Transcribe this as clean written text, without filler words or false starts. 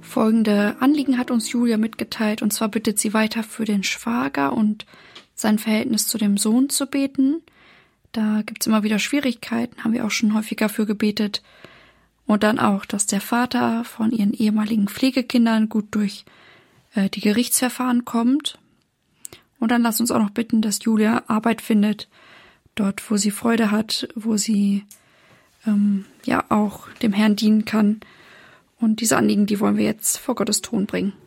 Folgende Anliegen hat uns Julia mitgeteilt, und zwar bittet sie weiter für den Schwager und sein Verhältnis zu dem Sohn zu beten. Da gibt es immer wieder Schwierigkeiten, haben wir auch schon häufiger für gebetet. Und dann auch, dass der Vater von ihren ehemaligen Pflegekindern gut durch die Gerichtsverfahren kommt. Und dann lasst uns auch noch bitten, dass Julia Arbeit findet, dort, wo sie Freude hat, wo sie auch dem Herrn dienen kann. Und diese Anliegen, die wollen wir jetzt vor Gottes Thron bringen.